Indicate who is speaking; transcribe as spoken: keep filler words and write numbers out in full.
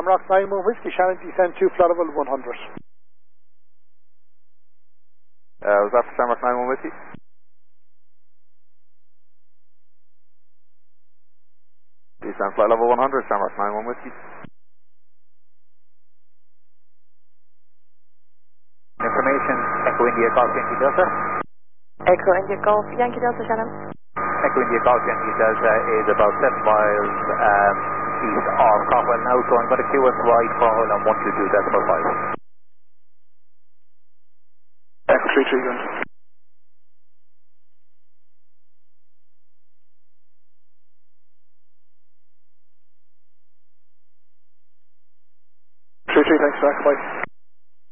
Speaker 1: Shamrock nine one Whiskey, Shannon, descend to flight level one hundred.
Speaker 2: Uh, was that for Shamrock nine one Whiskey? Descend flight level one hundred, Shamrock nine one Whiskey.
Speaker 3: Information, Echo India Golf Yankee Delta.
Speaker 4: Echo India Golf Yankee Delta, Shannon.
Speaker 3: Echo India Golf Yankee Delta is about seven miles um, east of Cochrane now, so I'm going to queue us right for hold on one two two decimal five.
Speaker 1: Echo three three,